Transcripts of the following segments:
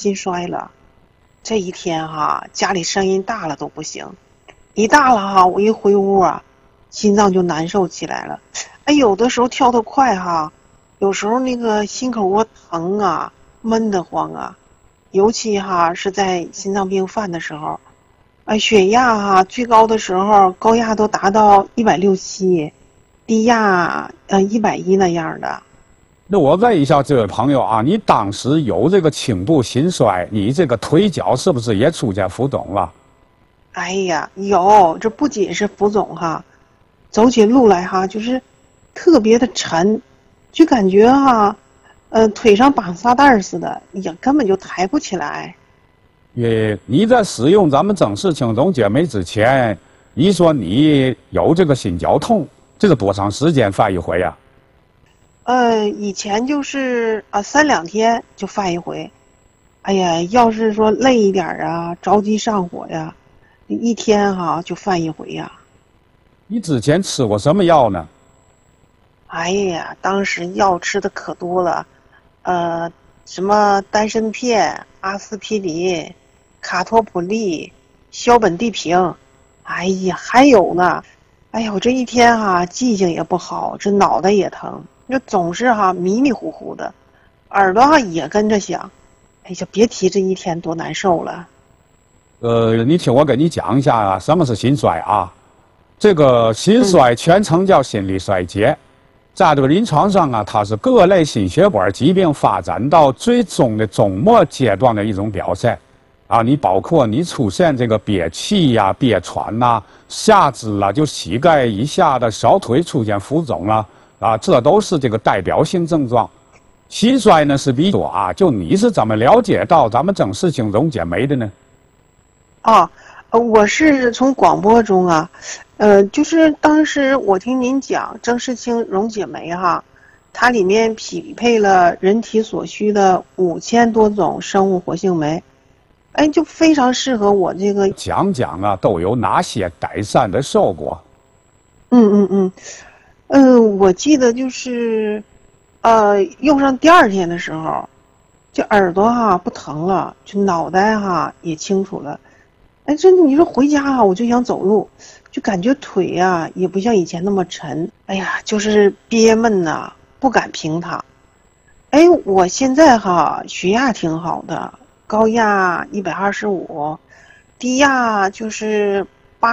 心衰了。这一天哈，家里声音大了都不行，一大了哈，我一回屋啊，心脏就难受起来了。哎，有的时候跳得快哈，有时候那个心口窝疼啊，闷得慌啊。尤其哈是在心脏病犯的时候，血压哈最高的时候，高压都达到167，低压110那样的。 那我问一下这位朋友啊，你当时有这个颈部心衰，你这个腿脚是不是也出现浮肿了？ 哎呀，有，这不仅是浮肿哈，走起路来哈就是特别的沉，就感觉哈，腿上绑沙袋似的，也根本就抬不起来。 你在使用咱们整氏青龙解酶之前，你说你有这个心绞痛，这个多长时间犯一回呀？ 以前就是3、2天就犯一回。哎呀，要是说累一点啊，着急上火呀，一天哈就犯一回呀。 你之前吃过什么药呢？ 哎呀，当时药吃的可多了，什么丹参片、阿司匹林、卡托普利、硝苯地平，哎呀，还有呢。哎呀，我这一天哈记性也不好，这脑袋也疼，就总是哈迷迷糊糊的，耳朵哈也跟着响。哎，就别提这一天多难受了。 你听我给你讲一下啊，什么是心衰啊？这个心衰全称叫心力衰竭，在这个临床上啊，它是各类心血管疾病发展到最终的终末阶段的一种表现。啊，你包括你出现这个憋气呀、憋喘呐、下肢啊，就膝盖以下的小腿出现浮肿啊，这都是这个代表性症状。心衰呢是比较啊，就你是怎么了解到咱们整氏青龙解酶的呢？ 我是从广播中啊，就是当时我听您讲郑氏青溶解酶哈，它里面匹配了人体所需的5000多种生物活性酶，哎，就非常适合我这个。 讲讲啊，都有哪些改善的效果？ 我记得就是，用上第2天的时候，就耳朵哈不疼了，就脑袋哈也清楚了。哎，真的，你说回家啊，我就想走路，就感觉腿呀也不像以前那么沉。哎呀，就是憋闷呐，不敢平躺。哎，我现在哈血压挺好的，高压125，低压就是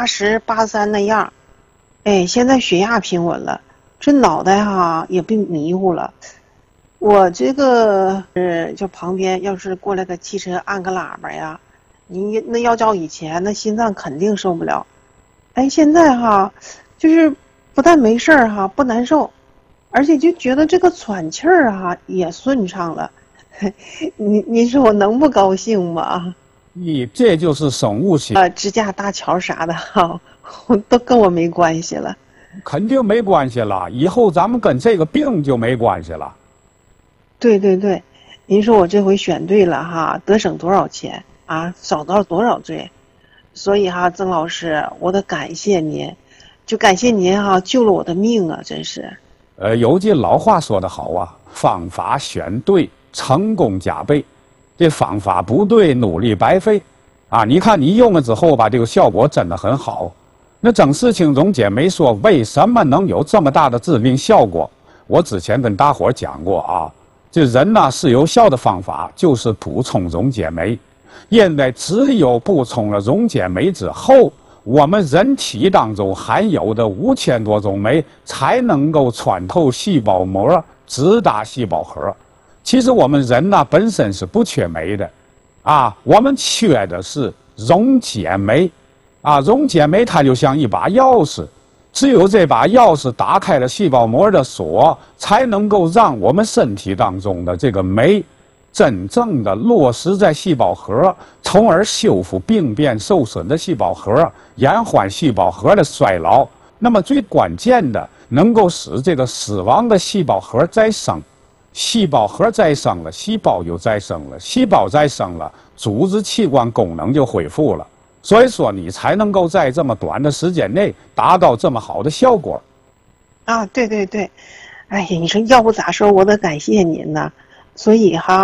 80、83那样。哎，现在血压平稳了，这脑袋哈也不迷糊了。我这个就旁边要是过来个汽车按个喇叭呀，你那要照以前，那心脏肯定受不了。哎，现在哈，就是不但没事哈，不难受，而且就觉得这个喘气儿哈也顺畅了。您说我能不高兴吗？ 这就是生物性。 支架搭桥啥的哈，都跟我没关系了。 肯定没关系了，以后咱们跟这个病就没关系了。 对，您说我这回选对了哈，得省多少钱啊，少到多少罪。所以哈，曾老师，我得感谢您，就感谢您哈，救了我的命啊，真是。 有句老话说得好啊，方法选对，成功加倍。这方法不对，努力白费。啊，你看你用了之后吧，这个效果真的很好。那整氏青龙解酶说为什么能有这么大的治病效果？我之前跟大伙讲过啊，这人呢是有效的方法就是补充溶解酶，因为只有补充了溶解酶之后，我们人体当中含有的5000多种酶才能够穿透细胞膜，直达细胞核。其实我们人呢本身是不缺酶的，啊，我们缺的是溶解酶，啊，溶解酶它就像一把钥匙，只有这把钥匙打开了细胞膜的锁，才能够让我们身体当中的这个酶真正的落实在细胞核，从而修复病变受损的细胞核，延缓细胞核的衰老。那么最关键的，能够使这个死亡的细胞核再生。细胞核再生了，细胞就再生了，细胞再生了，组织器官功能就恢复了。所以说，你才能够在这么短的时间内达到这么好的效果。 啊，对，哎呀，你说要不咋说，我得感谢您呢。所以哈，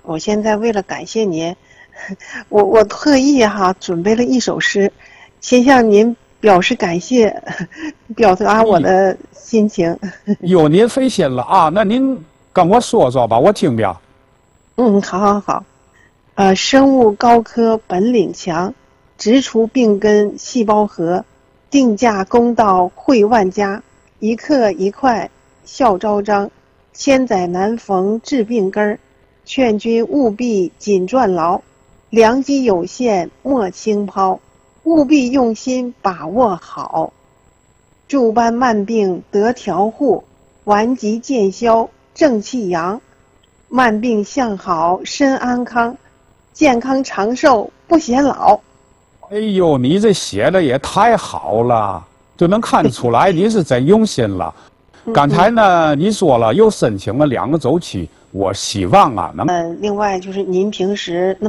我现在为了感谢您，我特意准备了一首诗，先向您表示感谢，表达我的心情。 有您费心了啊，那您跟我说说吧，我听听。 好。生物高科本领强，直除病根细胞核，定价公道惠万家，一刻一块效昭彰，千载难逢治病根儿，劝君务必紧攥牢，良机有限莫轻抛，务必用心把握好，诸般慢病得调护，顽疾见消正气扬，慢病向好身安康，健康长寿不显老。 哎呦，你这写的也太好了，就能看出来你是真用心了。刚才呢，你说了又申请了2个周期，我希望啊能。 另外就是您平时那